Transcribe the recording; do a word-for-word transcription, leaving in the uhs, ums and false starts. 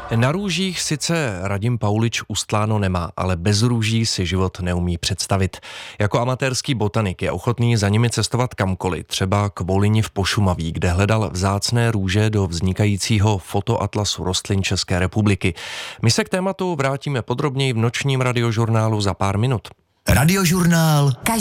Na růžích sice Radim Paulič ustláno nemá, ale bez růží si život neumí představit. Jako amatérský botanik je ochotný za nimi cestovat kamkoliv, třeba k Volyni v Pošumaví, kde hledal vzácné růže do vznikajícího fotoatlasu rostlin České republiky. My se k tématu vrátíme podrobněji v nočním radiožurnálu za pár minut. Radiožurnál